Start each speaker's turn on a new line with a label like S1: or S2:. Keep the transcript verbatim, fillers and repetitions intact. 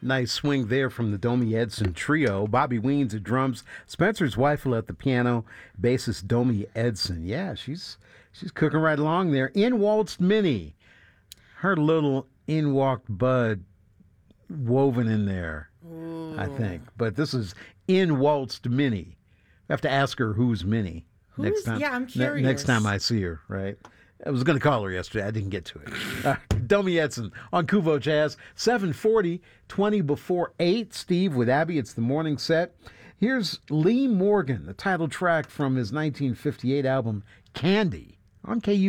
S1: Nice swing there from the Domi Edson trio. Bobby Weens at drums, Spencer's Weifel at the piano, bassist Domi Edson. Yeah, she's she's cooking right along there. In waltzed Minnie. Her little in walked Bud woven in there, Ooh. I think. But this is in waltzed Minnie. I have to ask her who's Minnie
S2: Who's,
S1: next time.
S2: Yeah, I'm curious.
S1: Ne- next time I see her, right? I was going to call her yesterday. I didn't get to it. Uh, Domi Edson on Kuvo Jazz. seven forty, twenty before eight. Steve with Abby. It's the morning set. Here's Lee Morgan, the title track from his nineteen fifty-eight album, Candy, on K U.